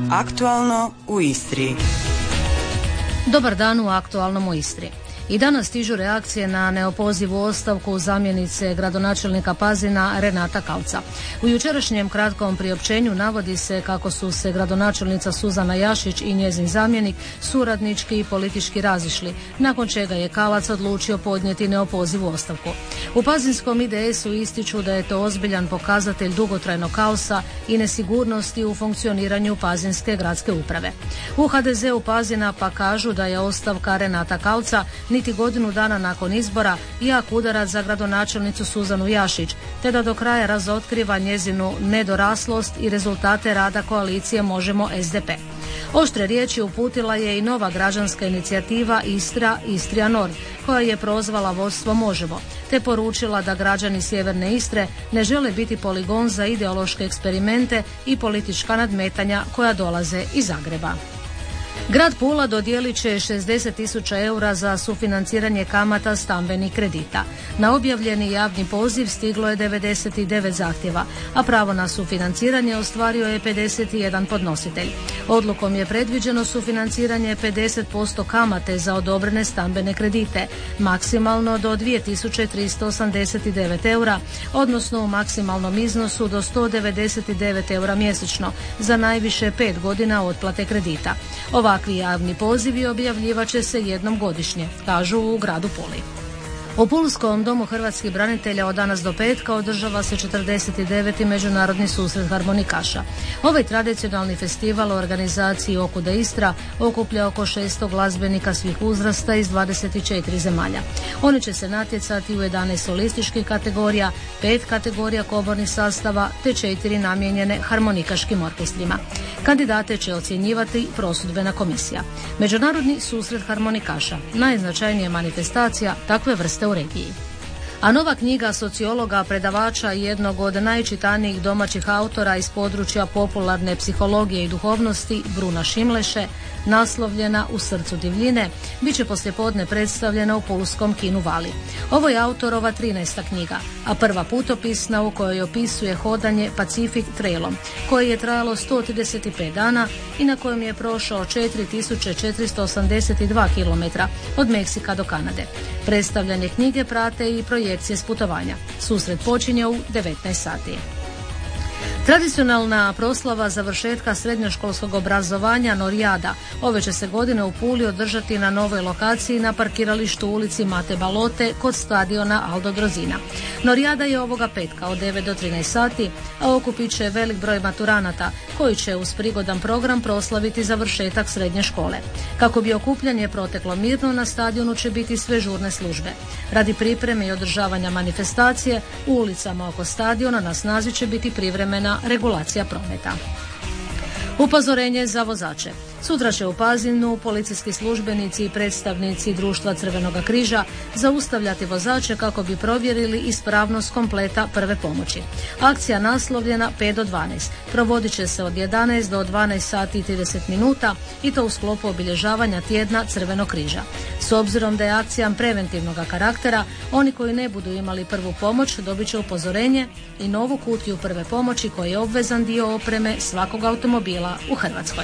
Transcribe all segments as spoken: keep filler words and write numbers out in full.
Aktualno u Istri. Dobar dan u Aktualnom u Istri. I danas stižu reakcije na neopozivu ostavku zamjenice gradonačelnika Pazina Renata Kauca. U jučerašnjem kratkom priopćenju navodi se kako su se gradonačelnica Suzana Jašić i njezin zamjenik suradnički i politički razišli, nakon čega je Kalac odlučio podnijeti neopozivu ostavku. U pazinskom I D S-u ističu da je to ozbiljan pokazatelj dugotrajnog kaosa i nesigurnosti u funkcioniranju pazinske gradske uprave. U H D Z-u Pazina pa kažu da je ostavka Renata Kauca niti godinu dana nakon izbora jak udarac za gradonačelnicu Suzanu Jašić, te da do kraja razotkriva njezinu nedoraslost i rezultate rada koalicije Možemo S D P. Oštre riječi uputila je i nova građanska inicijativa Istra, Istria Nord, koja je prozvala vodstvo Možemo, te poručila da građani sjeverne Istre ne žele biti poligon za ideološke eksperimente i politička nadmetanja koja dolaze iz Zagreba. Grad Pula dodijelit će šezdeset tisuća eura za sufinanciranje kamata stambenih kredita. Na objavljeni javni poziv stiglo je devedeset devet zahtjeva, a pravo na sufinanciranje ostvario je pedeset jedan podnositelj. Odlukom je predviđeno sufinanciranje pedeset posto kamate za odobrene stambene kredite, maksimalno do dvije tisuće tristo osamdeset devet eura, odnosno u maksimalnom iznosu do sto devedeset devet eura mjesečno za najviše pet godina otplate kredita. Ovakvi javni pozivi objavljivat će se jednom godišnje, kažu u gradu Puli. U Pulskom domu hrvatskih branitelja od danas do petka održava se četrdeset deveti Međunarodni susret harmonikaša. Ovaj tradicionalni festival u organizaciji Okuda Istra okuplja oko šesto glazbenika svih uzrasta iz dvadeset četiri zemalja. Oni će se natjecati u jedanaest solističkih kategorija, pet kategorija komornih sastava te četiri namijenjene harmonikaškim orkestrima. Kandidate će ocjenjivati prosudbena komisija. Međunarodni susret harmonikaša, najznačajnija manifestacija takve vrste u regiji. A nova knjiga sociologa, predavača i jednog od najčitanijih domaćih autora iz područja popularne psihologije i duhovnosti, Bruna Šimleše, naslovljena U srcu divljine, bit će poslijepodne predstavljena u pulskom kinu Vali. Ovo je autorova trinaesta knjiga, a prva putopisna u kojoj opisuje hodanje Pacific Trailom, koje je trajalo sto trideset pet dana i na kojem je prošao četiri tisuće četiristo osamdeset dva kilometra od Meksika do Kanade. Predstavljanje knjige prate i projekcije s putovanja. Susret počinje u devetnaest sati. Tradicionalna proslava završetka srednjoškolskog obrazovanja Norijada ove će se godine u Puli održati na novoj lokaciji na parkiralištu ulici Mate Balote kod stadiona Aldo Drozina. Norijada je ovoga petka od devet do trinaest sati, a okupit će velik broj maturanata koji će uz prigodan program proslaviti završetak srednje škole. Kako bi okupljanje proteklo mirno, na stadionu će biti sve žurne službe. Radi pripreme i održavanja manifestacije u ulicama oko stadiona na snazi će biti privremena regulacija prometa. Upozorenje za vozače. Sutra će u Pazinu policijski službenici i predstavnici Društva Crvenog križa zaustavljati vozače kako bi provjerili ispravnost kompleta prve pomoći. Akcija naslovljena pet do dvanaest. Provodit će se od jedanaest do dvanaest sati i trideset minuta i to u sklopu obilježavanja tjedna Crvenog križa. S obzirom da je akcija preventivnog karaktera, oni koji ne budu imali prvu pomoć dobit će upozorenje i novu kutiju prve pomoći koji je obvezan dio opreme svakog automobila u Hrvatskoj.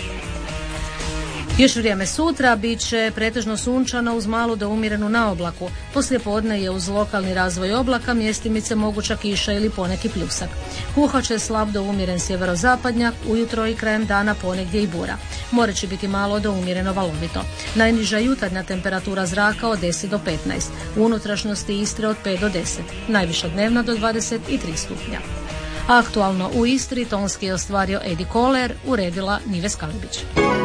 Još vrijeme sutra bit će pretežno sunčano uz malu do umjerenu naoblaku. Poslijepodne je uz lokalni razvoj oblaka mjestimice moguća kiša ili poneki pljusak. Puhat će slab do umjeren sjeverozapadnjak, ujutro i krajem dana ponegdje i bura. More će biti malo do umjereno valovito. Najniža jutarnja temperatura zraka od deset do petnaest, u unutrašnjosti Istre od pet do deset, najviša dnevna do dvadeset tri stupnja. Aktualno u Istri tonski je ostvario Edi Koler, uredila Nives Kalibić.